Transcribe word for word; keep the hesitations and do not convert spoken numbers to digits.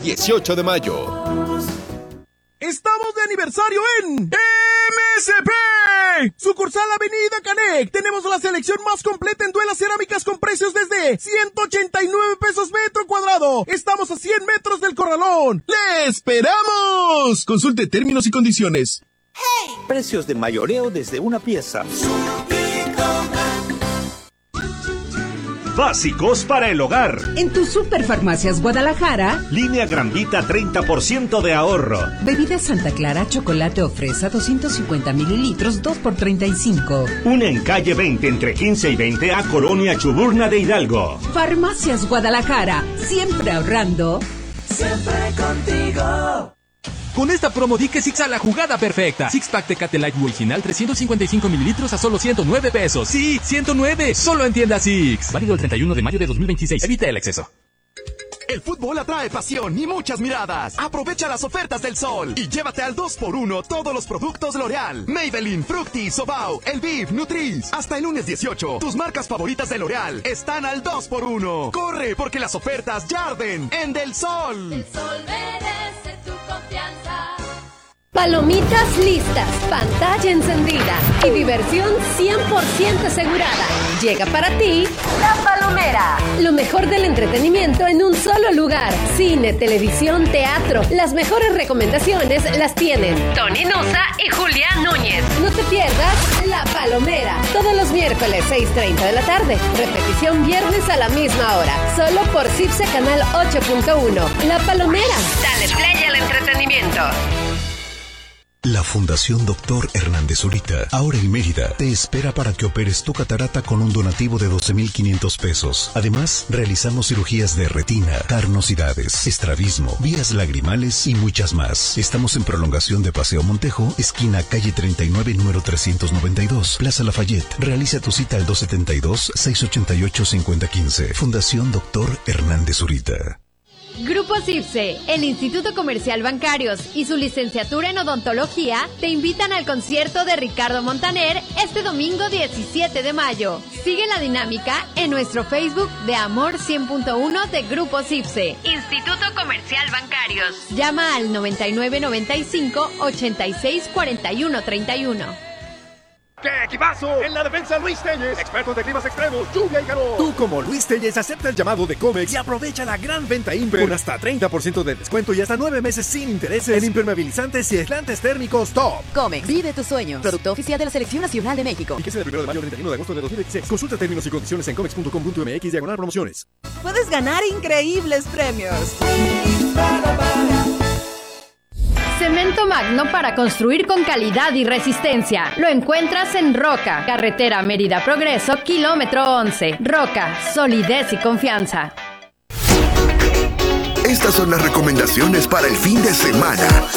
dieciocho de mayo. ¡Estamos de aniversario en M S P! Sucursal Avenida Canec. Tenemos la selección más completa en duelas cerámicas con precios desde ciento ochenta y nueve pesos metro cuadrado. Estamos a cien metros del corralón. ¡Le esperamos! Consulte términos y condiciones. Hey. Precios de mayoreo desde una pieza. Básicos para el hogar. En tu Superfarmacias Guadalajara. Línea Gran Vita, treinta por ciento de ahorro. Bebida Santa Clara, chocolate o fresa, doscientos cincuenta mililitros, dos por treinta y cinco. Una en calle veinte, entre quince y veinte, a Colonia Chuburna de Hidalgo. Farmacias Guadalajara, siempre ahorrando. Siempre contigo. Con esta promo di que Six a la jugada perfecta. Six Pack Tecate Light original trescientos cincuenta y cinco mililitros a solo ciento nueve pesos. Sí, ciento nueve. Solo en tienda Six. Válido el treinta y uno de mayo de dos mil veintiséis. Evita el exceso. El fútbol atrae pasión y muchas miradas. Aprovecha las ofertas del sol y llévate al dos por uno todos los productos L'Oreal. Maybelline, Fructis, Sobao, Elviv, Nutris. Hasta el lunes dieciocho, tus marcas favoritas de L'Oreal están al dos por uno. Corre, porque las ofertas ya arden en Del Sol. El sol merece tu confianza. Palomitas listas, pantalla encendida y diversión cien por ciento asegurada. Llega para ti La Palomera. Lo mejor del entretenimiento en un solo lugar. Cine, televisión, teatro. Las mejores recomendaciones las tienen Tony Nusa y Julián Núñez. No te pierdas La Palomera. Todos los miércoles seis treinta de la tarde. Repetición viernes a la misma hora. Solo por Cipse Canal ocho punto uno. La Palomera. Dale play al entretenimiento. La Fundación Doctor Hernández Zurita, ahora en Mérida, te espera para que operes tu catarata con un donativo de doce mil quinientos pesos. Además, realizamos cirugías de retina, carnosidades, estrabismo, vías lagrimales y muchas más. Estamos en prolongación de Paseo Montejo, esquina calle treinta y nueve, número trescientos noventa y dos, Plaza Lafayette. Realiza tu cita al dos setenta y dos, seiscientos ochenta y ocho, cincuenta quince. Fundación Doctor Hernández Zurita. Grupo Cipse, el Instituto Comercial Bancarios y su licenciatura en odontología te invitan al concierto de Ricardo Montaner este domingo diecisiete de mayo. Sigue la dinámica en nuestro Facebook de Amor cien punto uno de Grupo Cipse, Instituto Comercial Bancarios. Llama al noventa y nueve noventa y cinco, ochenta y seis, cuarenta y uno, treinta y uno. ¡Qué equipazo! En la defensa Luis Telles, expertos de climas extremos, lluvia y calor. Tú como Luis Telles acepta el llamado de Comex y aprovecha la gran venta Imper con hasta treinta por ciento de descuento y hasta nueve meses sin intereses en impermeabilizantes y aislantes térmicos top. Comex, vive tus sueños. Producto oficial de la Selección Nacional de México. Y que sea del primero de mayo al treinta y uno de agosto de dos mil dieciséis. Consulta términos y condiciones en comex punto com punto mx diagonal promociones. Puedes ganar increíbles premios. Cemento Magno para construir con calidad y resistencia. Lo encuentras en Roca, carretera Mérida Progreso, kilómetro once. Roca, solidez y confianza. Estas son las recomendaciones para el fin de semana.